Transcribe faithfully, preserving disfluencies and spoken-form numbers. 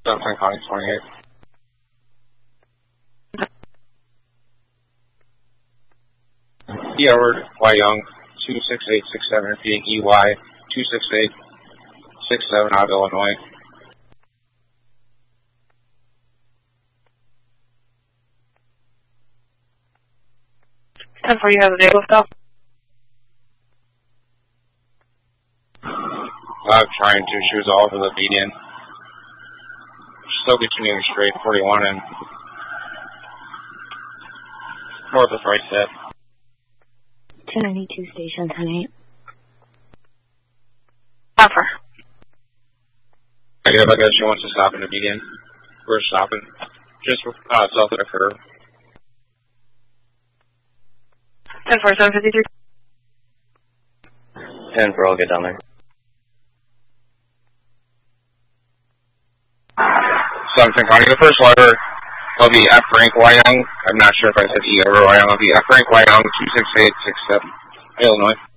Something County twenty-eight. E over Y Young two six eight six seven repeating E Y two six eight six seven out of Illinois. ten four, you have a day liftoff? I'm trying to. She was all over the median. Still continuing straight, forty-one and north of right set. ten ninety-two station, ten eight. Offer. I guess, I guess she wants to stop in the median. We're stopping. Just uh, south of the curve. ten four, seven fifty-three. ten four, I'll get down there. Something County. The first letter will be F rank Y Young. I'm not sure if I said E over Y Young. It'll be F rank Y Young two six eight six seven, Illinois.